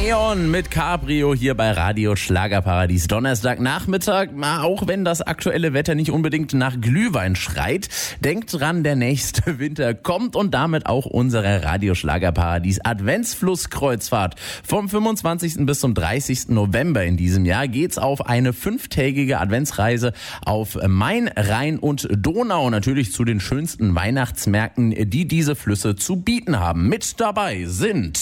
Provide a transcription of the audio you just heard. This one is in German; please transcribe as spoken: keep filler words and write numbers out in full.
Neon mit Cabrio hier bei Radio Schlagerparadies. Donnerstagnachmittag, auch wenn das aktuelle Wetter nicht unbedingt nach Glühwein schreit. Denkt dran, der nächste Winter kommt und damit auch unsere Radio Schlagerparadies Adventsflusskreuzfahrt. Vom fünfundzwanzigsten bis zum dreißigsten November in diesem Jahr geht's auf eine fünftägige Adventsreise auf Main, Rhein und Donau. Natürlich zu den schönsten Weihnachtsmärkten, die diese Flüsse zu bieten haben. Mit dabei sind